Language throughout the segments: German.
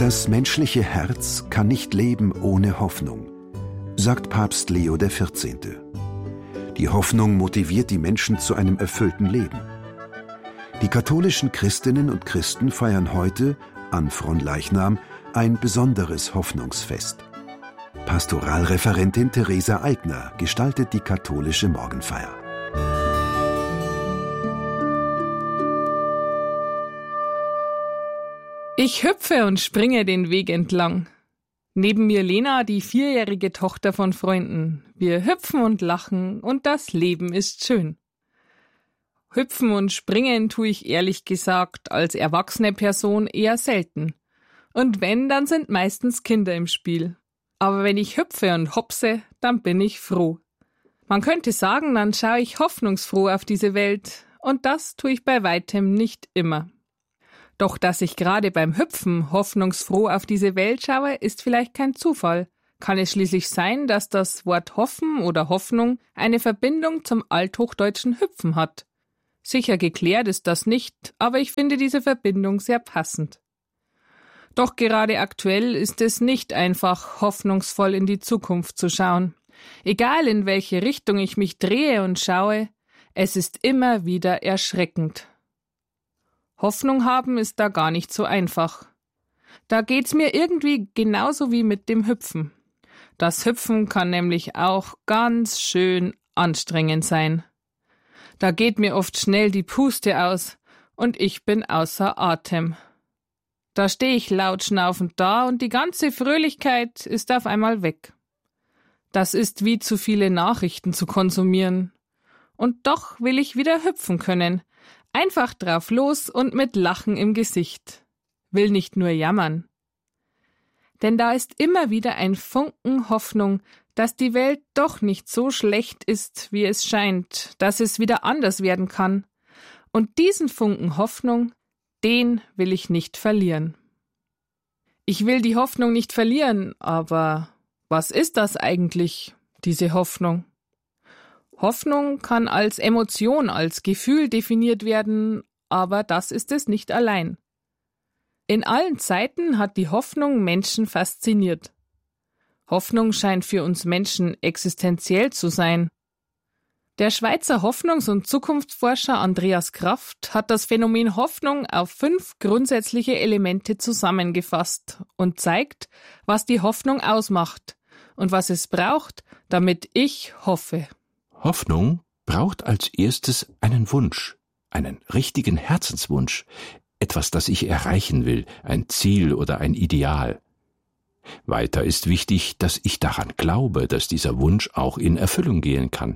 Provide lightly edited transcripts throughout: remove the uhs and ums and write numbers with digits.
Das menschliche Herz kann nicht leben ohne Hoffnung, sagt Papst Leo XIV. Die Hoffnung motiviert die Menschen zu einem erfüllten Leben. Die katholischen Christinnen und Christen feiern heute, an Fronleichnam, ein besonderes Hoffnungsfest. Pastoralreferentin Theresa Eigner gestaltet die katholische Morgenfeier. Ich hüpfe und springe den Weg entlang. Neben mir Lena, die 4-jährige Tochter von Freunden. Wir hüpfen und lachen und das Leben ist schön. Hüpfen und springen tue ich ehrlich gesagt als erwachsene Person eher selten. Und wenn, dann sind meistens Kinder im Spiel. Aber wenn ich hüpfe und hopse, dann bin ich froh. Man könnte sagen, dann schaue ich hoffnungsfroh auf diese Welt. Und das tue ich bei weitem nicht immer. Doch dass ich gerade beim Hüpfen hoffnungsfroh auf diese Welt schaue, ist vielleicht kein Zufall. Kann es schließlich sein, dass das Wort Hoffen oder Hoffnung eine Verbindung zum althochdeutschen Hüpfen hat? Sicher geklärt ist das nicht, aber ich finde diese Verbindung sehr passend. Doch gerade aktuell ist es nicht einfach, hoffnungsvoll in die Zukunft zu schauen. Egal in welche Richtung ich mich drehe und schaue, es ist immer wieder erschreckend. Hoffnung haben ist da gar nicht so einfach. Da geht's mir irgendwie genauso wie mit dem Hüpfen. Das Hüpfen kann nämlich auch ganz schön anstrengend sein. Da geht mir oft schnell die Puste aus und ich bin außer Atem. Da stehe ich laut schnaufend da und die ganze Fröhlichkeit ist auf einmal weg. Das ist wie zu viele Nachrichten zu konsumieren. Und doch will ich wieder hüpfen können. Einfach drauf los und mit Lachen im Gesicht. Will nicht nur jammern. Denn da ist immer wieder ein Funken Hoffnung, dass die Welt doch nicht so schlecht ist, wie es scheint, dass es wieder anders werden kann. Und diesen Funken Hoffnung, den will ich nicht verlieren. Ich will die Hoffnung nicht verlieren, aber was ist das eigentlich, diese Hoffnung? Hoffnung kann als Emotion, als Gefühl definiert werden, aber das ist es nicht allein. In allen Zeiten hat die Hoffnung Menschen fasziniert. Hoffnung scheint für uns Menschen existenziell zu sein. Der Schweizer Hoffnungs- und Zukunftsforscher Andreas Kraft hat das Phänomen Hoffnung auf 5 grundsätzliche Elemente zusammengefasst und zeigt, was die Hoffnung ausmacht und was es braucht, damit ich hoffe. Hoffnung braucht als erstes einen Wunsch, einen richtigen Herzenswunsch, etwas, das ich erreichen will, ein Ziel oder ein Ideal. Weiter ist wichtig, dass ich daran glaube, dass dieser Wunsch auch in Erfüllung gehen kann.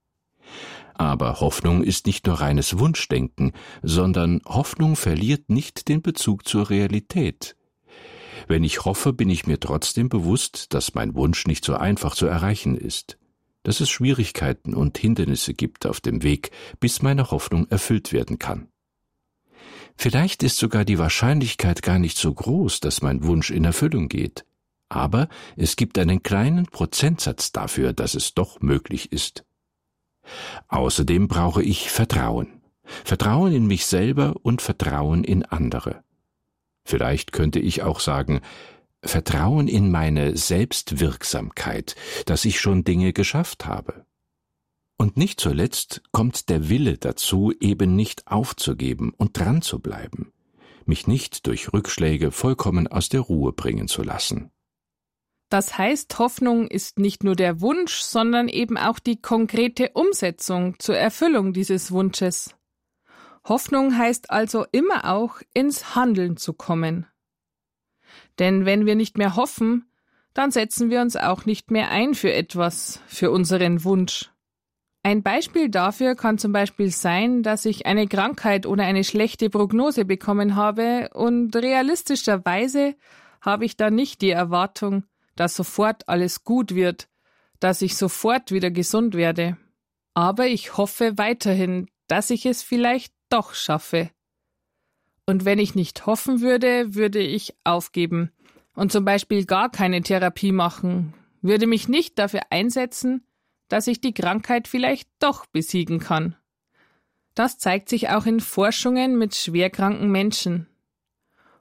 Aber Hoffnung ist nicht nur reines Wunschdenken, sondern Hoffnung verliert nicht den Bezug zur Realität. Wenn ich hoffe, bin ich mir trotzdem bewusst, dass mein Wunsch nicht so einfach zu erreichen ist, dass es Schwierigkeiten und Hindernisse gibt auf dem Weg, bis meine Hoffnung erfüllt werden kann. Vielleicht ist sogar die Wahrscheinlichkeit gar nicht so groß, dass mein Wunsch in Erfüllung geht, aber es gibt einen kleinen Prozentsatz dafür, dass es doch möglich ist. Außerdem brauche ich Vertrauen. Vertrauen in mich selber und Vertrauen in andere. Vielleicht könnte ich auch sagen, Vertrauen in meine Selbstwirksamkeit, dass ich schon Dinge geschafft habe. Und nicht zuletzt kommt der Wille dazu, eben nicht aufzugeben und dran zu bleiben, mich nicht durch Rückschläge vollkommen aus der Ruhe bringen zu lassen. Das heißt, Hoffnung ist nicht nur der Wunsch, sondern eben auch die konkrete Umsetzung zur Erfüllung dieses Wunsches. Hoffnung heißt also immer auch, ins Handeln zu kommen. Denn wenn wir nicht mehr hoffen, dann setzen wir uns auch nicht mehr ein für etwas, für unseren Wunsch. Ein Beispiel dafür kann zum Beispiel sein, dass ich eine Krankheit oder eine schlechte Prognose bekommen habe und realistischerweise habe ich dann nicht die Erwartung, dass sofort alles gut wird, dass ich sofort wieder gesund werde. Aber ich hoffe weiterhin, dass ich es vielleicht doch schaffe. Und wenn ich nicht hoffen würde, würde ich aufgeben und zum Beispiel gar keine Therapie machen, würde mich nicht dafür einsetzen, dass ich die Krankheit vielleicht doch besiegen kann. Das zeigt sich auch in Forschungen mit schwerkranken Menschen.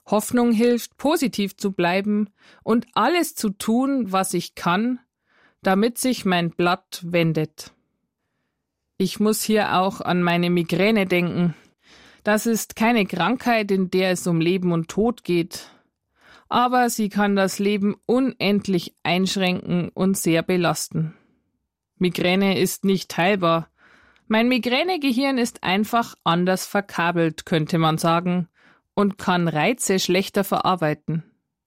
Hoffnung hilft, positiv zu bleiben und alles zu tun, was ich kann, damit sich mein Blatt wendet. Ich muss hier auch an meine Migräne denken. Das ist keine Krankheit, in der es um Leben und Tod geht, aber sie kann das Leben unendlich einschränken und sehr belasten. Migräne ist nicht heilbar. Mein Migränegehirn ist einfach anders verkabelt, könnte man sagen, und kann Reize schlechter verarbeiten.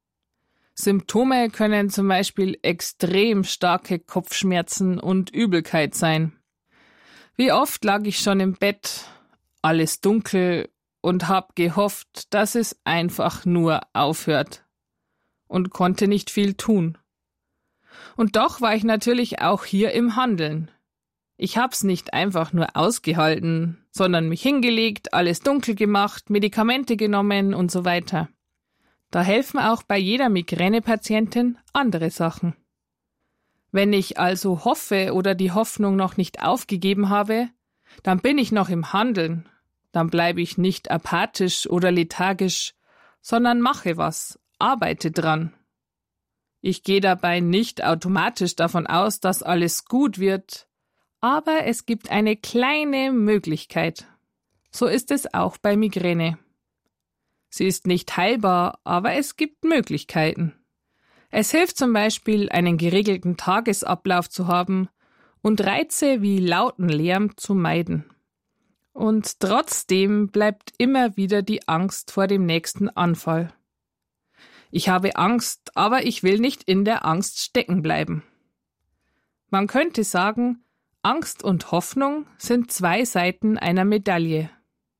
Symptome können zum Beispiel extrem starke Kopfschmerzen und Übelkeit sein. Wie oft lag ich schon im Bett, alles dunkel, und hab gehofft, dass es einfach nur aufhört, und konnte nicht viel tun. Und doch war ich natürlich auch hier im Handeln. Ich hab's nicht einfach nur ausgehalten, sondern mich hingelegt, alles dunkel gemacht, Medikamente genommen und so weiter. Da helfen auch bei jeder Migränepatientin andere Sachen. Wenn ich also hoffe oder die Hoffnung noch nicht aufgegeben habe, dann bin ich noch im Handeln. Dann bleibe ich nicht apathisch oder lethargisch, sondern mache was, arbeite dran. Ich gehe dabei nicht automatisch davon aus, dass alles gut wird, aber es gibt eine kleine Möglichkeit. So ist es auch bei Migräne. Sie ist nicht heilbar, aber es gibt Möglichkeiten. Es hilft zum Beispiel, einen geregelten Tagesablauf zu haben und Reize wie lauten Lärm zu meiden. Und trotzdem bleibt immer wieder die Angst vor dem nächsten Anfall. Ich habe Angst, aber ich will nicht in der Angst stecken bleiben. Man könnte sagen, Angst und Hoffnung sind zwei Seiten einer Medaille.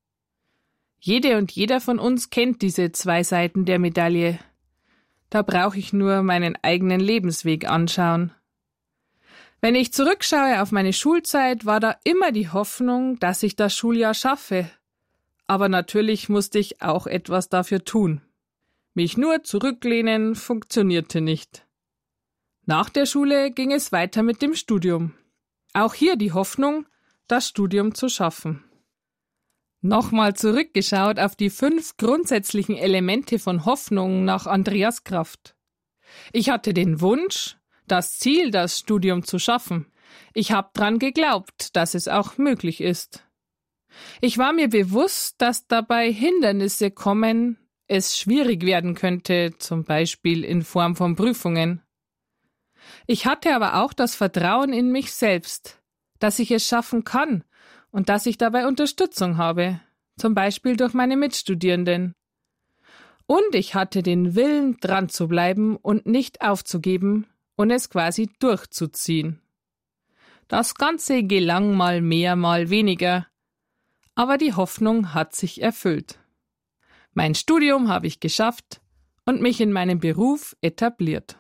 Jede und jeder von uns kennt diese zwei Seiten der Medaille. Da brauche ich nur meinen eigenen Lebensweg anschauen. Wenn ich zurückschaue auf meine Schulzeit, war da immer die Hoffnung, dass ich das Schuljahr schaffe. Aber natürlich musste ich auch etwas dafür tun. Mich nur zurücklehnen funktionierte nicht. Nach der Schule ging es weiter mit dem Studium. Auch hier die Hoffnung, das Studium zu schaffen. Nochmal zurückgeschaut auf die 5 grundsätzlichen Elemente von Hoffnung nach Andreas Kraft. Ich hatte den Wunsch, das Ziel, das Studium zu schaffen. Ich habe dran geglaubt, dass es auch möglich ist. Ich war mir bewusst, dass dabei Hindernisse kommen, es schwierig werden könnte, zum Beispiel in Form von Prüfungen. Ich hatte aber auch das Vertrauen in mich selbst, dass ich es schaffen kann und dass ich dabei Unterstützung habe, zum Beispiel durch meine Mitstudierenden. Und ich hatte den Willen, dran zu bleiben und nicht aufzugeben und es quasi durchzuziehen. Das Ganze gelang mal mehr, mal weniger, aber die Hoffnung hat sich erfüllt. Mein Studium habe ich geschafft und mich in meinem Beruf etabliert.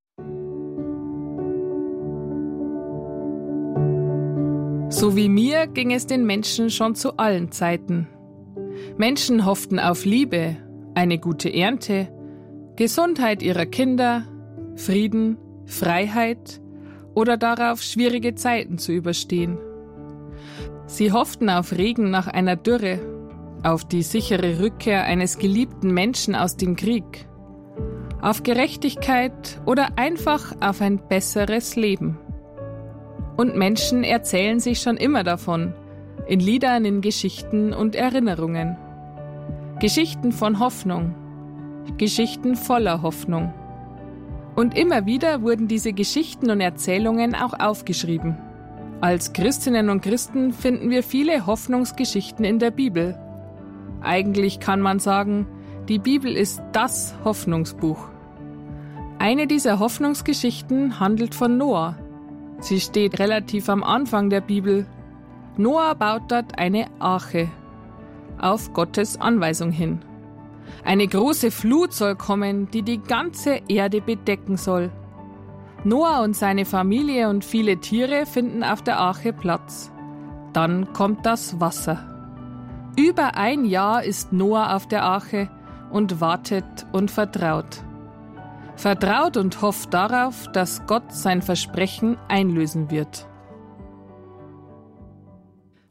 So wie mir ging es den Menschen schon zu allen Zeiten. Menschen hofften auf Liebe, eine gute Ernte, Gesundheit ihrer Kinder, Frieden, Freiheit oder darauf, schwierige Zeiten zu überstehen. Sie hofften auf Regen nach einer Dürre, auf die sichere Rückkehr eines geliebten Menschen aus dem Krieg, auf Gerechtigkeit oder einfach auf ein besseres Leben. Und Menschen erzählen sich schon immer davon, in Liedern, in Geschichten und Erinnerungen. Geschichten von Hoffnung, Geschichten voller Hoffnung. Und immer wieder wurden diese Geschichten und Erzählungen auch aufgeschrieben. Als Christinnen und Christen finden wir viele Hoffnungsgeschichten in der Bibel. Eigentlich kann man sagen, die Bibel ist das Hoffnungsbuch. Eine dieser Hoffnungsgeschichten handelt von Noah. Sie steht relativ am Anfang der Bibel. Noah baut dort eine Arche, auf Gottes Anweisung hin. Eine große Flut soll kommen, die die ganze Erde bedecken soll. Noah und seine Familie und viele Tiere finden auf der Arche Platz. Dann kommt das Wasser. Über 1 Jahr ist Noah auf der Arche und wartet und vertraut. Vertraut und hofft darauf, dass Gott sein Versprechen einlösen wird.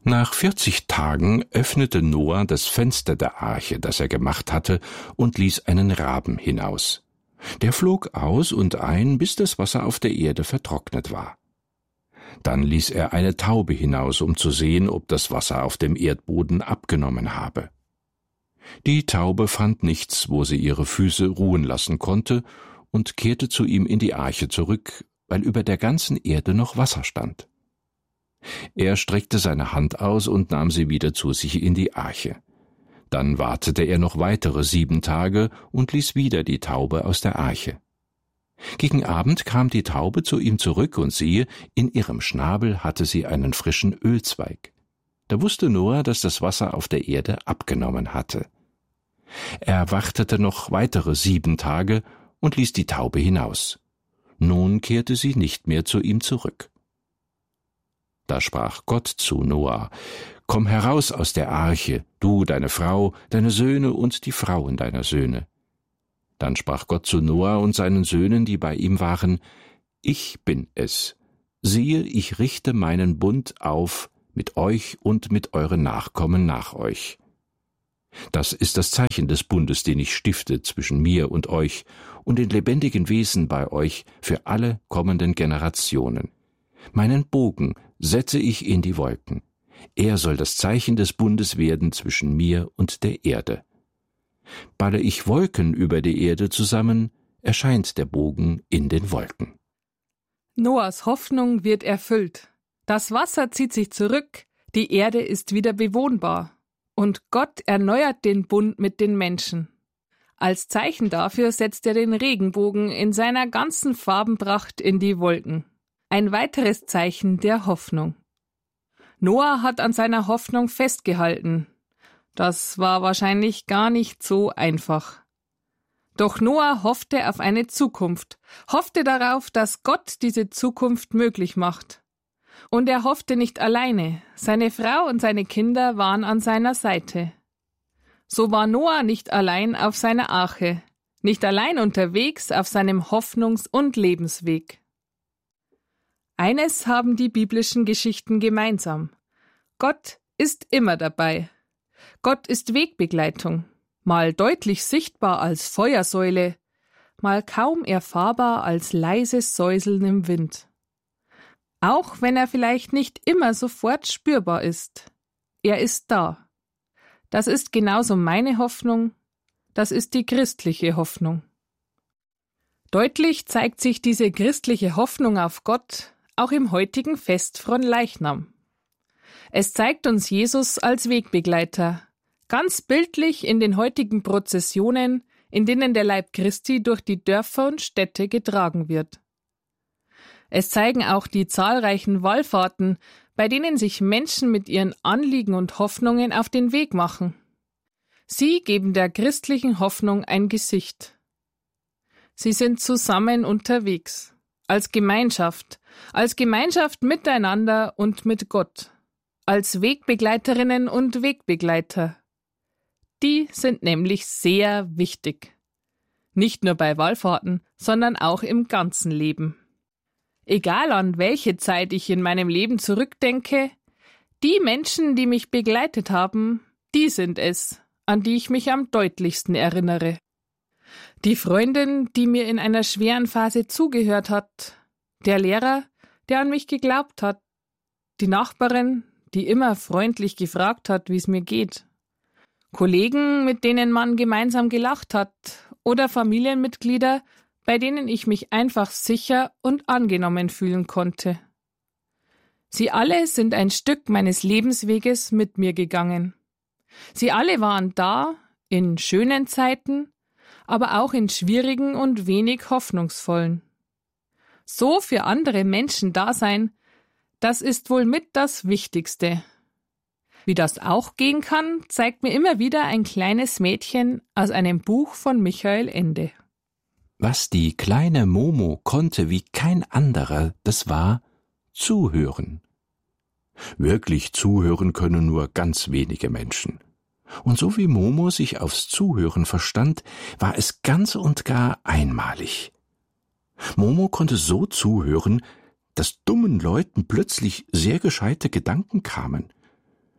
Nach 40 Tagen öffnete Noah das Fenster der Arche, das er gemacht hatte, und ließ einen Raben hinaus. Der flog aus und ein, bis das Wasser auf der Erde vertrocknet war. Dann ließ er eine Taube hinaus, um zu sehen, ob das Wasser auf dem Erdboden abgenommen habe. Die Taube fand nichts, wo sie ihre Füße ruhen lassen konnte, und kehrte zu ihm in die Arche zurück, weil über der ganzen Erde noch Wasser stand. Er streckte seine Hand aus und nahm sie wieder zu sich in die Arche. Dann wartete er noch weitere 7 Tage und ließ wieder die Taube aus der Arche. Gegen Abend kam die Taube zu ihm zurück, und siehe, in ihrem Schnabel hatte sie einen frischen Ölzweig. Da wusste Noah, dass das Wasser auf der Erde abgenommen hatte. Er wartete noch weitere 7 Tage und ließ die Taube hinaus. Nun kehrte sie nicht mehr zu ihm zurück. Da sprach Gott zu Noah: Komm heraus aus der Arche, du, deine Frau, deine Söhne und die Frauen deiner Söhne. Dann sprach Gott zu Noah und seinen Söhnen, die bei ihm waren: Ich bin es. Siehe, ich richte meinen Bund auf mit euch und mit euren Nachkommen nach euch. Das ist das Zeichen des Bundes, den ich stifte zwischen mir und euch und den lebendigen Wesen bei euch für alle kommenden Generationen. Meinen Bogen setze ich in die Wolken. Er soll das Zeichen des Bundes werden zwischen mir und der Erde. Balle ich Wolken über die Erde zusammen, erscheint der Bogen in den Wolken. Noahs Hoffnung wird erfüllt. Das Wasser zieht sich zurück, die Erde ist wieder bewohnbar. Und Gott erneuert den Bund mit den Menschen. Als Zeichen dafür setzt er den Regenbogen in seiner ganzen Farbenpracht in die Wolken. Ein weiteres Zeichen der Hoffnung. Noah hat an seiner Hoffnung festgehalten. Das war wahrscheinlich gar nicht so einfach. Doch Noah hoffte auf eine Zukunft, hoffte darauf, dass Gott diese Zukunft möglich macht. Und er hoffte nicht alleine, seine Frau und seine Kinder waren an seiner Seite. So war Noah nicht allein auf seiner Arche, nicht allein unterwegs auf seinem Hoffnungs- und Lebensweg. Eines haben die biblischen Geschichten gemeinsam: Gott ist immer dabei. Gott ist Wegbegleitung, mal deutlich sichtbar als Feuersäule, mal kaum erfahrbar als leises Säuseln im Wind. Auch wenn er vielleicht nicht immer sofort spürbar ist. Er ist da. Das ist genauso meine Hoffnung, das ist die christliche Hoffnung. Deutlich zeigt sich diese christliche Hoffnung auf Gott auch im heutigen Fest Fronleichnam. Es zeigt uns Jesus als Wegbegleiter, ganz bildlich in den heutigen Prozessionen, in denen der Leib Christi durch die Dörfer und Städte getragen wird. Es zeigen auch die zahlreichen Wallfahrten, bei denen sich Menschen mit ihren Anliegen und Hoffnungen auf den Weg machen. Sie geben der christlichen Hoffnung ein Gesicht. Sie sind zusammen unterwegs, als Gemeinschaft miteinander und mit Gott, als Wegbegleiterinnen und Wegbegleiter. Die sind nämlich sehr wichtig. Nicht nur bei Wallfahrten, sondern auch im ganzen Leben. Egal an welche Zeit ich in meinem Leben zurückdenke, die Menschen, die mich begleitet haben, die sind es, an die ich mich am deutlichsten erinnere. Die Freundin, die mir in einer schweren Phase zugehört hat, der Lehrer, der an mich geglaubt hat, die Nachbarin, die immer freundlich gefragt hat, wie es mir geht, Kollegen, mit denen man gemeinsam gelacht hat, oder Familienmitglieder, bei denen ich mich einfach sicher und angenommen fühlen konnte. Sie alle sind ein Stück meines Lebensweges mit mir gegangen. Sie alle waren da, in schönen Zeiten, aber auch in schwierigen und wenig hoffnungsvollen. So für andere Menschen da sein, das ist wohl mit das Wichtigste. Wie das auch gehen kann, zeigt mir immer wieder ein kleines Mädchen aus einem Buch von Michael Ende. Was die kleine Momo konnte wie kein anderer, das war zuhören. Wirklich zuhören können nur ganz wenige Menschen. Und so wie Momo sich aufs Zuhören verstand, war es ganz und gar einmalig. Momo konnte so zuhören, dass dummen Leuten plötzlich sehr gescheite Gedanken kamen.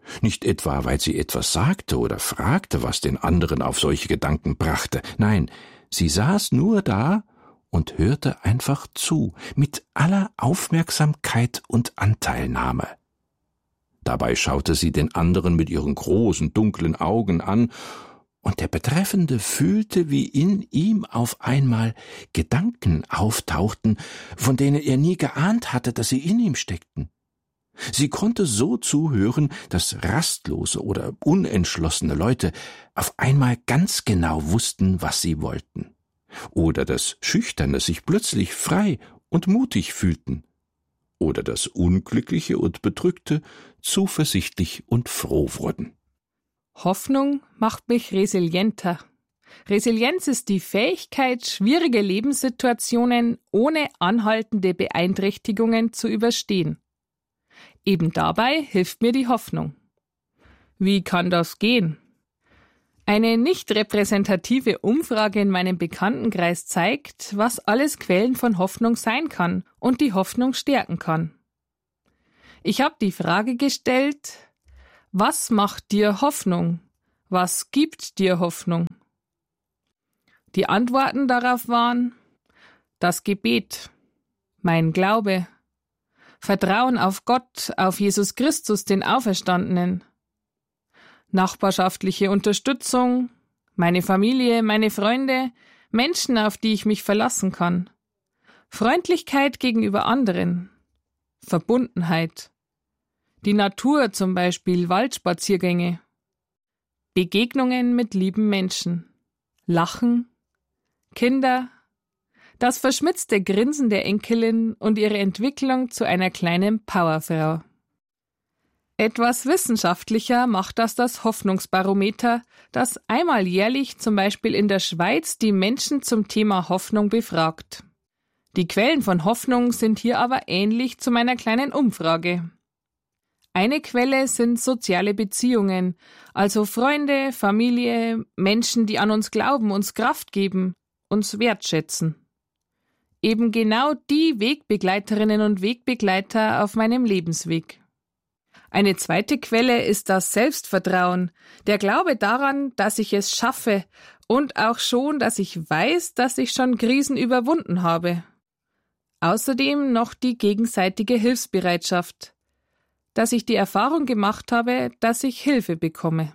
Nicht etwa, weil sie etwas sagte oder fragte, was den anderen auf solche Gedanken brachte. Nein, sie saß nur da und hörte einfach zu, mit aller Aufmerksamkeit und Anteilnahme. Dabei schaute sie den anderen mit ihren großen, dunklen Augen an, und der Betreffende fühlte, wie in ihm auf einmal Gedanken auftauchten, von denen er nie geahnt hatte, dass sie in ihm steckten. Sie konnte so zuhören, dass rastlose oder unentschlossene Leute auf einmal ganz genau wussten, was sie wollten. Oder dass Schüchterne sich plötzlich frei und mutig fühlten. Oder dass Unglückliche und Bedrückte zuversichtlich und froh wurden. Hoffnung macht mich resilienter. Resilienz ist die Fähigkeit, schwierige Lebenssituationen ohne anhaltende Beeinträchtigungen zu überstehen. Eben dabei hilft mir die Hoffnung. Wie kann das gehen? Eine nicht repräsentative Umfrage in meinem Bekanntenkreis zeigt, was alles Quellen von Hoffnung sein kann und die Hoffnung stärken kann. Ich habe die Frage gestellt: Was macht dir Hoffnung? Was gibt dir Hoffnung? Die Antworten darauf waren: das Gebet, mein Glaube, Vertrauen auf Gott, auf Jesus Christus, den Auferstandenen, nachbarschaftliche Unterstützung, meine Familie, meine Freunde, Menschen, auf die ich mich verlassen kann, Freundlichkeit gegenüber anderen, Verbundenheit, die Natur, zum Beispiel Waldspaziergänge, Begegnungen mit lieben Menschen, Lachen, Kinder, das verschmitzte Grinsen der Enkelin und ihre Entwicklung zu einer kleinen Powerfrau. Etwas wissenschaftlicher macht das Hoffnungsbarometer, das einmal jährlich zum Beispiel in der Schweiz die Menschen zum Thema Hoffnung befragt. Die Quellen von Hoffnung sind hier aber ähnlich zu meiner kleinen Umfrage. Eine Quelle sind soziale Beziehungen, also Freunde, Familie, Menschen, die an uns glauben, uns Kraft geben, uns wertschätzen. Eben genau die Wegbegleiterinnen und Wegbegleiter auf meinem Lebensweg. Eine zweite Quelle ist das Selbstvertrauen, der Glaube daran, dass ich es schaffe und auch schon, dass ich weiß, dass ich schon Krisen überwunden habe. Außerdem noch die gegenseitige Hilfsbereitschaft, dass ich die Erfahrung gemacht habe, dass ich Hilfe bekomme.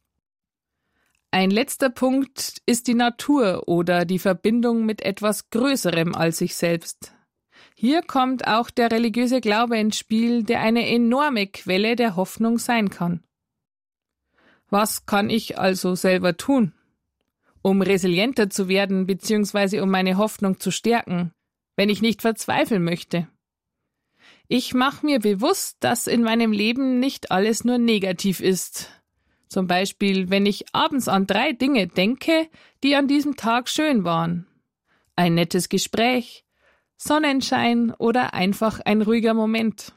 Ein letzter Punkt ist die Natur oder die Verbindung mit etwas Größerem als ich selbst. Hier kommt auch der religiöse Glaube ins Spiel, der eine enorme Quelle der Hoffnung sein kann. Was kann ich also selber tun, um resilienter zu werden bzw. um meine Hoffnung zu stärken, wenn ich nicht verzweifeln möchte? Ich mache mir bewusst, dass in meinem Leben nicht alles nur negativ ist. Zum Beispiel, wenn ich abends an 3 Dinge denke, die an diesem Tag schön waren. Ein nettes Gespräch, Sonnenschein oder einfach ein ruhiger Moment.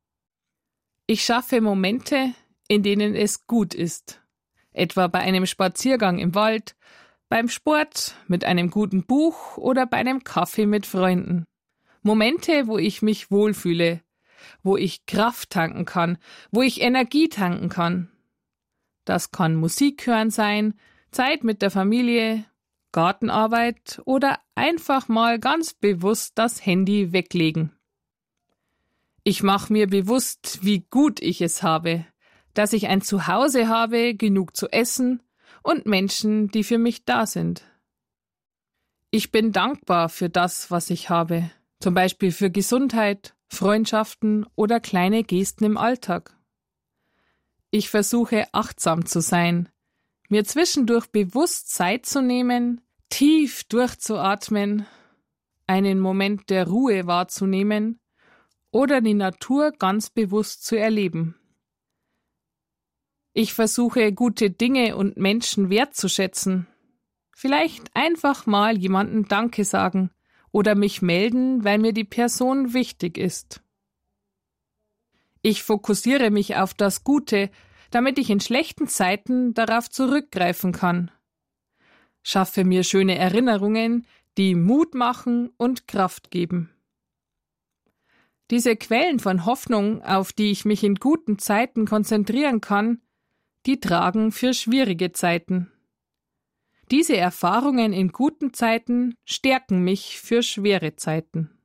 Ich schaffe Momente, in denen es gut ist. Etwa bei einem Spaziergang im Wald, beim Sport, mit einem guten Buch oder bei einem Kaffee mit Freunden. Momente, wo ich mich wohlfühle, wo ich Kraft tanken kann, wo ich Energie tanken kann. Das kann Musik hören sein, Zeit mit der Familie, Gartenarbeit oder einfach mal ganz bewusst das Handy weglegen. Ich mache mir bewusst, wie gut ich es habe, dass ich ein Zuhause habe, genug zu essen und Menschen, die für mich da sind. Ich bin dankbar für das, was ich habe, zum Beispiel für Gesundheit, Freundschaften oder kleine Gesten im Alltag. Ich versuche achtsam zu sein, mir zwischendurch bewusst Zeit zu nehmen, tief durchzuatmen, einen Moment der Ruhe wahrzunehmen oder die Natur ganz bewusst zu erleben. Ich versuche, gute Dinge und Menschen wertzuschätzen. Vielleicht einfach mal jemandem Danke sagen oder mich melden, weil mir die Person wichtig ist. Ich fokussiere mich auf das Gute, damit ich in schlechten Zeiten darauf zurückgreifen kann. Schaffe mir schöne Erinnerungen, die Mut machen und Kraft geben. Diese Quellen von Hoffnung, auf die ich mich in guten Zeiten konzentrieren kann, die tragen für schwierige Zeiten. Diese Erfahrungen in guten Zeiten stärken mich für schwere Zeiten.